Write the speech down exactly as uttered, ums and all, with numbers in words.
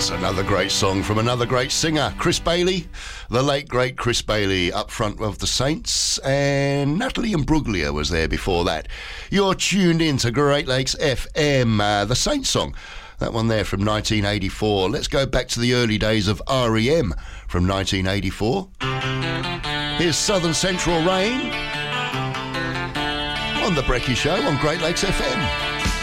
Another great song from another great singer, Chris Bailey, the late great Chris Bailey, up front of the Saints, and Natalie Imbruglia was there before that. You're tuned in to Great Lakes F M, uh, the Saints song, that one there from nineteen eighty-four. Let's go back to the early days of R E M from nineteen eighty-four. Here's Southern Central Rain on the Brecky Show on Great Lakes F M.